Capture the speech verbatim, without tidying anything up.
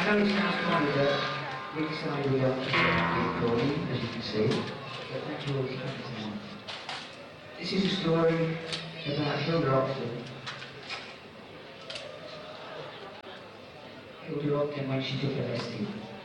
know it sounds kind of uh, really slightly recording, as you can see, but that's all it's happening. This is a story about Hilda Ogden. Hilda Ogden when she took L S D.